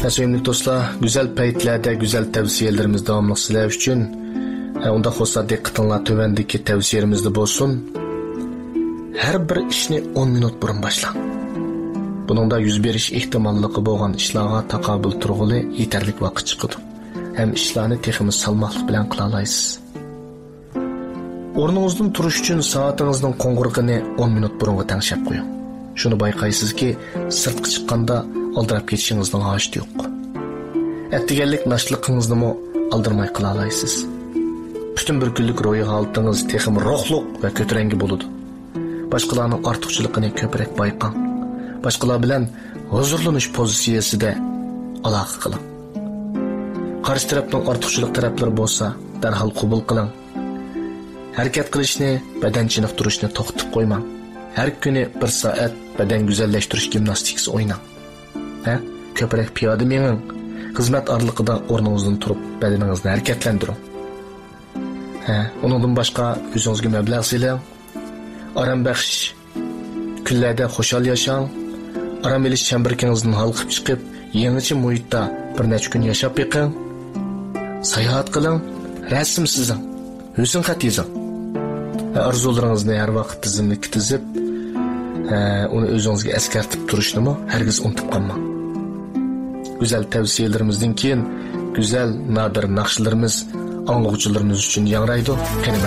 Sevimli dostlar, güzel paytlarda güzel tavsiyelerimiz devamlı sizler için. Onda olsa dikkatinizler tövendeki tavsiyelerimizde olsun. Her bir işni 10 minut burun başlang. Buningda yüz berish ehtimolliqi bo'lgan ishlarga taqobil turg'ili yetarli vaqt chiqadi. Ham ishlarni texnik salmoqlik bilan qila olasiz. O'rningizdan turish uchun soatingizning qo'ng'irog'ini 10 minut burunga tangshab qo'ying. Shuni bayqaysizki, sirtqa chiqqanda aldirab ketishingizning hojati yo'q. Atdiganlik nashliqingizni mo aldirmay qila olasiz. Bütün bir kunlik ro'yi holatingiz texnik ruhliq va ko'tarangi bo'ladi. Boshqalarning ortiqchiligini ko'proq bayqang. Başqalar bilan huzurlanish pozitsiyasida aloqa qiling. Qarshi tarafning ortiqchilik taraflari bo'lsa, darhol qabul qiling. Harakat qilishni, badan chiniqtirishni to'xtatib qo'ymang. Har kuni 1 soat badan go'zallashtirish gimnastikasi o'ynang. Ko'proq piyoda mening xizmat oraliqida o'rningizdan turib badaningizni harakatlantiring. Uningdan boshqa o'zingizga mablag' siling. Aram baxsh kunlarda xushal yashang. Aram elish chambarkingizdan halqib chiqib, yangicha muhitda bir necha kun yashab beqing. Sayohat qiling, rasm chizing, husn xat yozing. Arzularingizni har vaqt tizimlikka tizib, uni o'zingizga eskartib turishnimi hargiz unutib qolmang. Güzel tavsiyelerimizdan keyin güzel nadir naqshlarimiz anglag'uvchilarimiz uchun yangraydi.